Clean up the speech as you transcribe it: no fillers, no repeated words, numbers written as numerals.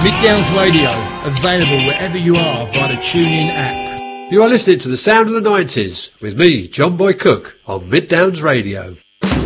Mid Downs Radio, available wherever you are via the TuneIn app. You are listening to the sound of the 90s with me, John Boy Cook, on Mid Downs Radio.